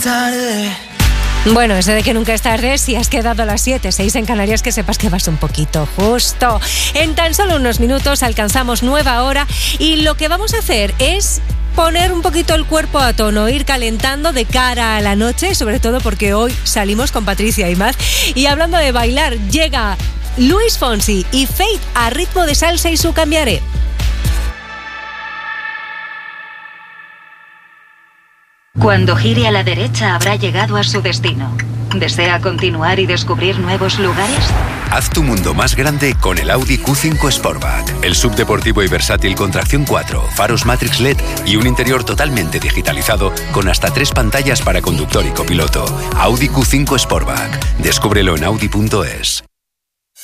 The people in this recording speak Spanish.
Tarde. Bueno, eso de que nunca es tarde, si has quedado a las 7, 6 en Canarias, que sepas que vas un poquito justo. En tan solo unos minutos alcanzamos nueva hora y lo que vamos a hacer es poner un poquito el cuerpo a tono, ir calentando de cara a la noche, sobre todo porque hoy salimos con Patricia y Maz. Y hablando de bailar, llega Luis Fonsi y Fate a ritmo de salsa y su Cambiaré. Cuando gire a la derecha habrá llegado a su destino. ¿Desea continuar y descubrir nuevos lugares? Haz tu mundo más grande con el Audi Q5 Sportback. El subdeportivo y versátil con tracción 4, faros Matrix LED y un interior totalmente digitalizado con hasta 3 pantallas para conductor y copiloto. Audi Q5 Sportback. Descúbrelo en Audi.es.